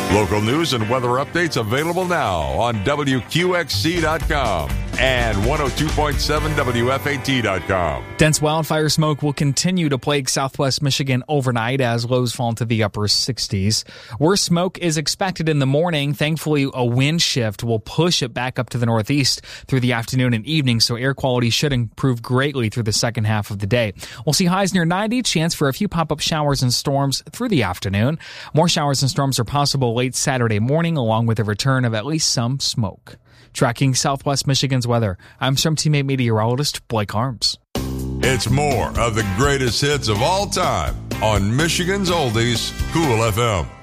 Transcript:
Local news and weather updates available now on WQXC.com and 102.7 WFAT.com. Dense wildfire smoke will continue to plague southwest Michigan overnight as lows fall into the upper 60s. Worse smoke is expected in the morning. Thankfully, a wind shift will push it back up to the northeast through the afternoon and evening, so air quality should improve greatly through the second half of the day. We'll see highs near 90, chance for a few pop-up showers and storms through the afternoon. More showers and storms are possible late Saturday morning, along with a return of at least some smoke. Tracking Southwest Michigan's weather, I'm Storm Teammate meteorologist Blake Harms. It's more of the greatest hits of all time on Michigan's Oldies, Cool FM.